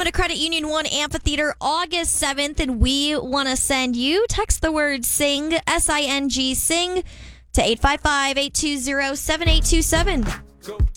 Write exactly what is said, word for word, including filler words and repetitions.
coming to Credit Union one Amphitheater August seventh, and we want to send you, text the word SING, S I N G, SING, to eight five five, eight two zero, seven eight two seven.